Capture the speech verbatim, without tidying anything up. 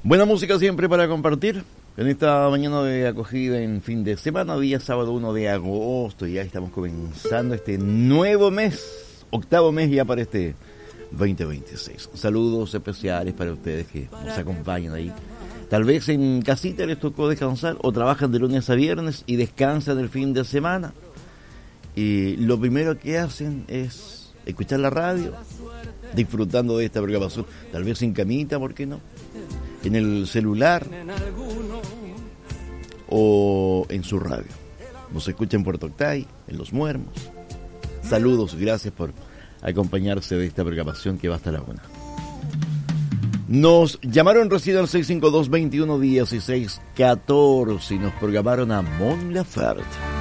Buena música siempre para compartir. En esta mañana de acogida en fin de semana, día sábado uno de agosto, ya estamos comenzando este nuevo mes, octavo mes ya para este veinte veintiséis. Saludos especiales para ustedes que nos acompañan ahí. Tal vez en casita les tocó descansar o trabajan de lunes a viernes y descansan el fin de semana. Y lo primero que hacen es escuchar la radio, disfrutando de esta programación, tal vez en camita, ¿por qué no? En el celular o en su radio. Nos escucha en Puerto Octay, en Los Muermos. Saludos, gracias por acompañarse de esta programación que va hasta la una. Nos llamaron recién al seis cinco dos, veintiuno, dieciséis, catorce y nos programaron a Mon Laferte.